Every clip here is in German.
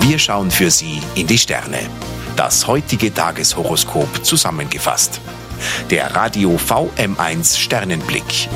Wir schauen für Sie in die Sterne. Das heutige Tageshoroskop zusammengefasst. Der Radio VM1 Sternenblick.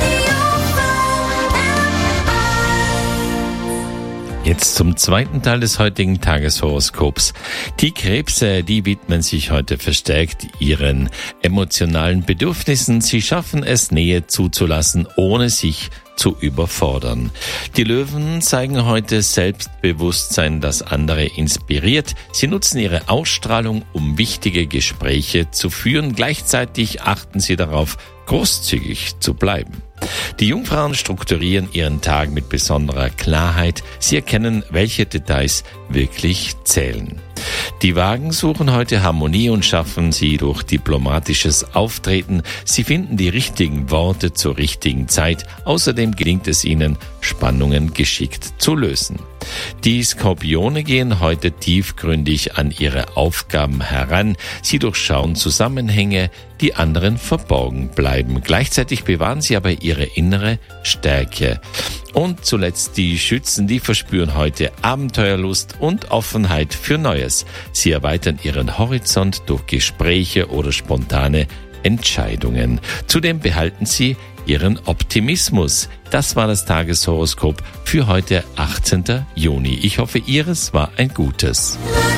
Jetzt zum zweiten Teil des heutigen Tageshoroskops. Die Krebse, die widmen sich heute verstärkt ihren emotionalen Bedürfnissen. Sie schaffen es, Nähe zuzulassen, ohne sich zu überfordern. Die Löwen zeigen heute Selbstbewusstsein, das andere inspiriert. Sie nutzen ihre Ausstrahlung, um wichtige Gespräche zu führen. Gleichzeitig achten sie darauf, großzügig zu bleiben. Die Jungfrauen strukturieren ihren Tag mit besonderer Klarheit. Sie erkennen, welche Details wirklich zählen. Die Wagen suchen heute Harmonie und schaffen sie durch diplomatisches Auftreten. Sie finden die richtigen Worte zur richtigen Zeit. Außerdem gelingt es ihnen, Spannungen geschickt zu lösen. Die Skorpione gehen heute tiefgründig an ihre Aufgaben heran. Sie durchschauen Zusammenhänge, die anderen verborgen bleiben. Gleichzeitig bewahren sie aber ihre innere Stärke. Und zuletzt die Schützen, die verspüren heute Abenteuerlust und Offenheit für Neues. Sie erweitern ihren Horizont durch Gespräche oder spontane Entscheidungen. Zudem behalten sie ihren Optimismus. Das war das Tageshoroskop für heute, 18. Juni. Ich hoffe, Ihres war ein gutes.